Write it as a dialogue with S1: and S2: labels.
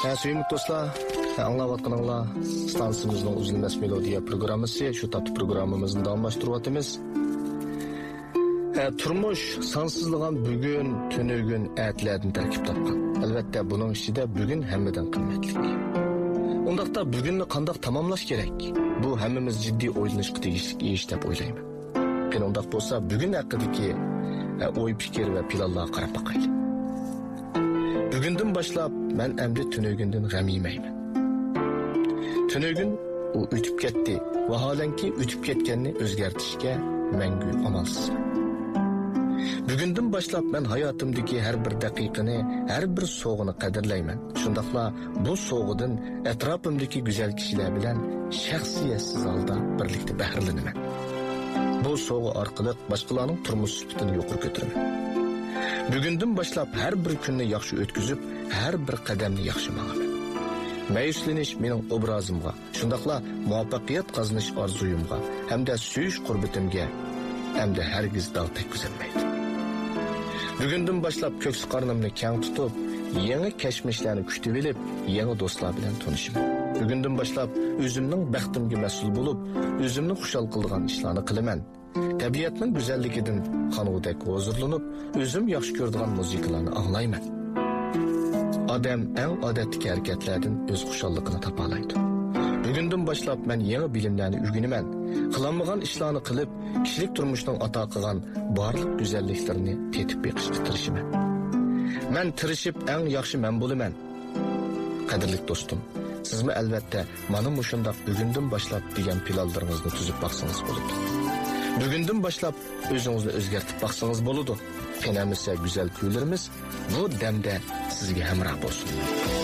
S1: Sevimli dostlar, anlayotganlar, stansiyamızın uzunlaş melodiya programması, şu tatlı programımızın davamlaştırıyatımız. Turmuş sansızlıgan bugün, tünügün ətlərdən tərkib tapqan. Əlbəttə bunun içində bugün həmmədən qimmetlik. Ondaqda bugünni qandaq tamamlaş gerek? Bu həmmimiz ciddi oylanışqa tegishli iş deb o'ylayman. Qani ondaq bo'lsa, bugün haqidagi o'y fikir va planlarga qarab baqaylik. Bugundan boshlab men endi tünügündən g'am yemayman. Tünügün u o'tib ketdi, vaholanki o'tib ketganni o'zgartirishga mangu amalsizman. Bugünden başlap ben hayatımdaki her bir dakikini, her bir soğunu kadirlayman. Şundaqla bu soğudun etrafımdaki güzel kişiler bilen şahsiyetsiz halda birlikte bahirlanaman. Bu soğu arkalık başkalarının turmuş sübütünü yuqur götürümen. Bugünden başlap her bir günni yaxşı ötküzüp, her bir qadamni yaxşı mağaman. Məyusleniş mening obrazımga, şundaqla muvaffaqiyat qazanış arzuyumga, hem de süyüş qurbitimga, hem de hergiz dağ tekküzenmeydi. Bugünden başlap köksü karnımni keng tutup, yeni keşmişlerini kütüp elip, yeni dostlar bilen tanışıman. Bugünden başlap özümnün baxtimga mas'ul bulup, özümnü xuşal qılgan işlarni qilaman. Tabiatning güzelligidan qanğudek huzurlanıp, özüm yaxşı ko'radigan muzikalarni anglayman. Adam eng odatdagi harakatlardan öz xuşalligini topalaydi. Bugünden başlap men yeni bilimlerini o'rganaman. Qılanmagan ishlarni qilib, kishilik turmushning ato qilgan barliq go'zalliklarini tetib beqishga tirishman. Men tirishib eng yaxshi men bo'laman. Qadrli do'stim, sizmi albatta mana mushundaq bugundan boshlab degan planlaringizni tuzib baqsangiz bo'ladi. Bugundan boshlab o'zingizni o'zgartirib baqsangiz bo'ladi. Qanamisa go'zal kuylarimiz bu damda sizga hamroh bo'lsin.